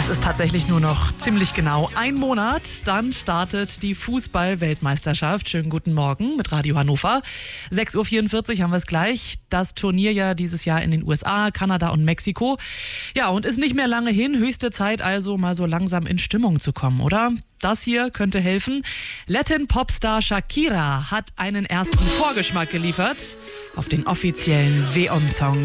Es ist tatsächlich nur noch ziemlich genau ein Monat, dann startet die Fußball-Weltmeisterschaft. Schönen guten Morgen mit Radio Hannover. 6.44 Uhr haben wir es gleich. Das Turnier ja dieses Jahr in den USA, Kanada und Mexiko. Ja, und ist nicht mehr lange hin. Höchste Zeit also, mal so langsam in Stimmung zu kommen, oder? Das hier könnte helfen. Latin-Popstar Shakira hat einen ersten Vorgeschmack geliefert auf den offiziellen WM-Song